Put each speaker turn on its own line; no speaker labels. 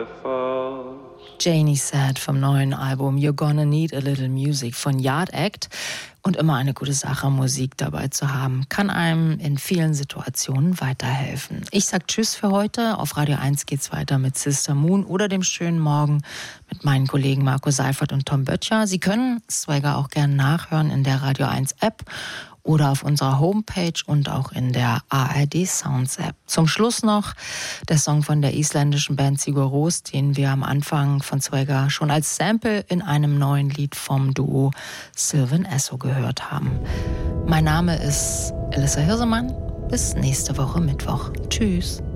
waterfalls.
Janie Said vom neuen Album You're Gonna Need a Little Music von Yard Act. Und immer eine gute Sache, Musik dabei zu haben, kann einem in vielen Situationen weiterhelfen. Ich sag Tschüss für heute. Auf Radio 1 geht's weiter mit Sister Moon oder dem schönen Morgen mit meinen Kollegen Marco Seifert und Tom Böttcher. Sie können Swagger auch gerne nachhören in der Radio 1 App oder auf unserer Homepage und auch in der ARD Sounds App. Zum Schluss noch der Song von der isländischen Band Sigur Rós, den wir am Anfang von Swagger schon als Sample in einem neuen Lied vom Duo Sylvan Esso gehört haben. Mein Name ist Elissa Hirsemann. Bis nächste Woche Mittwoch. Tschüss.